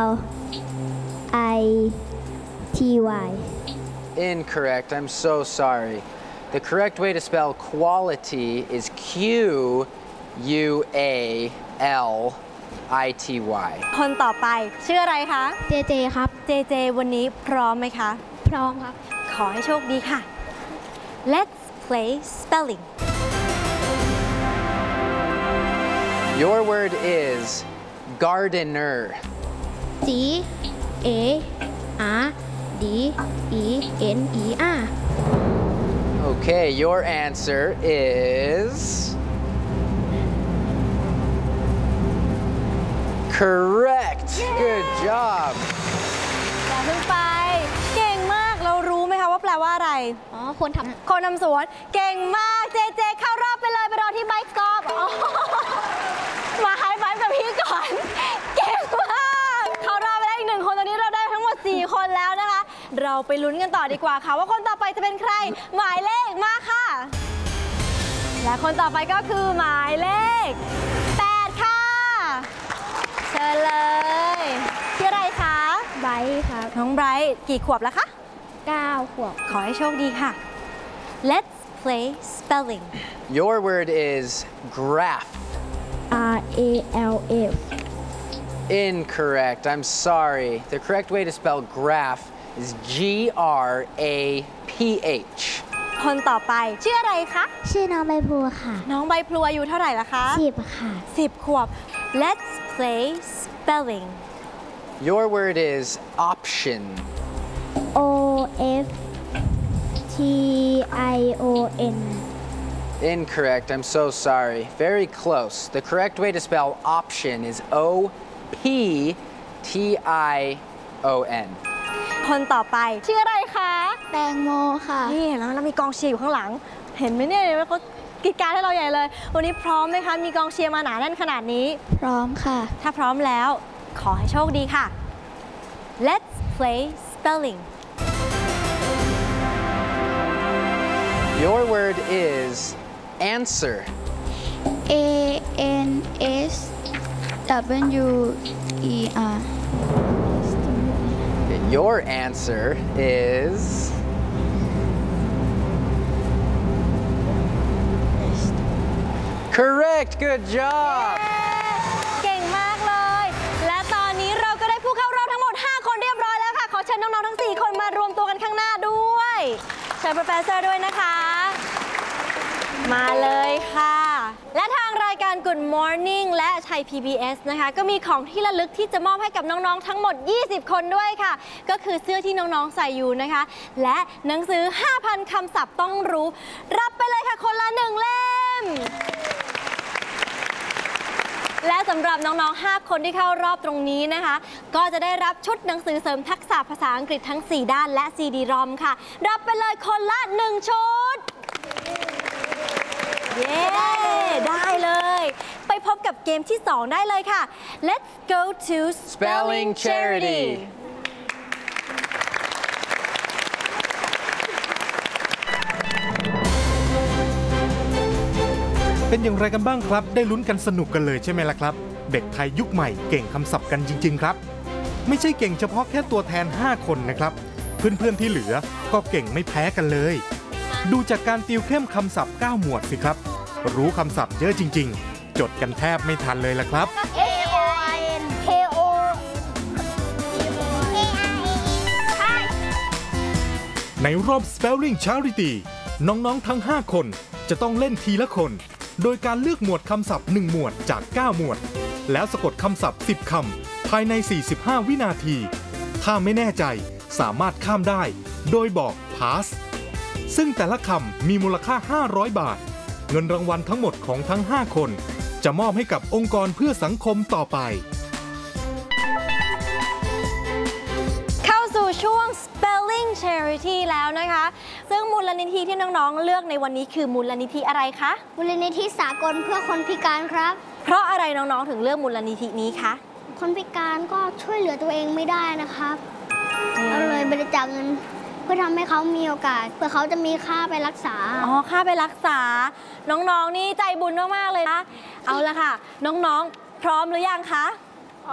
spell I-T-Y. Incorrect. I'm so sorry. The correct way to spell quality is Q-U-A-L-I-T-Y. คนต่อไปชื่ออะไรคะเจเจครับเจเจวันนี้พร้อมไหมคะพร้อมครับขอให้โชคดีค่ะ Let's play spelling. Your word is gardener. G-A-R-D-E-N-E-R. Okay, your answer is correct. Good job. อย่าเพิ่งไป เก่งมาก เรารู้ไหมคะว่าแปลว่าอะไรอ๋อ คนทคนทำสวน เก่งมาก เจเจเข้ารอบไปเลย ไปรอที่ไบค์กอล์ฟมาไฮไฟว์กับพี่ก่อน เก่งมากเข้ารอบไปได้อีก1 คนตอนนี้เราได้ทั้งหมด4 คนแล้วนะคะ เราไปลุ้นกันต่อดีกว่าค่ะว่าคนต่อไปจะเป็นใคร หมายเลขมาค่ะ และคนต่อไปก็คือหมายเลข 8 ค่ะ เชิญเลยชื่ออะไรคะำไบร์ทครับน้องไบรท์กี่ขวบแล้วคะ 9 ขวบขอให้โชคดีค่ะ Let's play spelling. Your word is graph. R-A-L-F. Incorrect. I'm sorry. The correct way to spell graph is G-R-A-P-H. คนต่อไปชื่ออะไรคะชื่อน้องใบบัวค่ะน้องใบพลูอายุเท่าไหร่ละคะ 10 ค่ะ 10 ขวบ Let's play spelling. Your word is option. O-F-T-I-O-N. Incorrect. I'm so sorry. Very close. The correct way to spell option is O-P-T-I-O-N. คนต่อไปชื่ออะไรคะแตงโมค่ะนี่เห็นแล้วเรามีกองเชียร์อยู่ข้างหลัง เห็นไหมเนี่ยเขากรีดกรารให้เราใหญ่เลย วันนี้พร้อมไหมคะ มีกองเชียร์มาหนาแน่นขนาดนี้พร้อมค่ะถ้าพร้อมแล้วขอให้โชคดีค่ะ Let's play spelling. Your word is answer. A-N-S-W-E-R. Your answer is correct. Good job. เก่งมากเลย และตอนนี้เราก็ได้ผู้เข้ารอบทั้งหมด 5 คนเรียบร้อยแล้วค่ะ ขอเชิญน้องๆ ทั้ง 4 คนมารวมตัวกันข้างหน้าด้วย เชิญโปรเฟสเซอร์ด้วยนะคะ มาเลยค่ะ และทางรายการ Good Morning และไทย PBS นะคะ ก็มีของที่ระลึกที่จะมอบให้กับน้องๆ ทั้งหมด 20 คนด้วยค่ะ ก็คือเสื้อที่น้องๆ ใส่อยู่นะคะ และหนังสือ 5,000 คำศัพท์ต้องรู้ รับไปเลยค่ะคนละ 1 เล่ม และสำหรับน้องๆ 5 คนที่เข้ารอบตรงนี้นะคะ ก็จะได้รับชุดหนังสือเสริมทักษะภาษาอังกฤษทั้ง 4 ด้านและ CD-ROM ค่ะ รับไปเลยคนละ 1 ชุด เย้ ได้เลย ไปพบกับเกมที่ 2 ได้เลยค่ะ Let's go to Spelling Charity. เป็นอย่างไรกันบ้างครับ ได้ลุ้นกันสนุกกันเลยใช่ไหมล่ะครับ เด็กไทยยุคใหม่เก่งคำศัพท์กันจริงๆครับ ไม่ใช่เก่งเฉพาะแค่ตัวแทน 5 คนนะครับ เพื่อนๆที่เหลือก็เก่งไม่แพ้กันเลย ดูจากการติวเข้มคำศัพท์ 9 หมวดสิครับ รู้คำศัพท์เยอะจริงๆ จดกันแทบไม่ทันเลยล่ะครับ A-O-I-N K-O ในรอบ Spelling Charity น้องๆทั้ง 5 คนจะต้องเล่นทีละคน โดยการเลือกหมวดคำศัพท์ 1 หมวดจาก 9 หมวด แล้วสะกดคำศัพท์ 10 คำภายใน 45 วินาที ถ้าไม่แน่ใจสามารถข้ามได้ โดยบอก pass ซึ่งแต่ละคำมีมูลค่า 500 บาท เงินรางวัลทั้งหมดของทั้ง 5 คนจะมอบให้กับองค์กรเพื่อสังคมต่อไปเข้าสู่ช่วง Spelling Charity แล้วนะคะ ซึ่งมูลนิธิที่น้องๆ เลือกในวันนี้คือมูลนิธิอะไรคะมูลนิธิสากลเพื่อคนพิการครับเพราะอะไรน้องๆ ถึงเลือกมูลนิธินี้คะคนพิการก็ช่วยเหลือตัวเองไม่ได้นะครับเราเลยบริจาคเงินเพื่อทำให้เขามีโอกาสเพื่อเขาจะมีค่าไปรักษาอ๋อ ค่าไปรักษา น้องๆ นี่ใจบุญมากๆ เลยนะ เอาละค่ะ น้องๆ พร้อมหรือยังคะ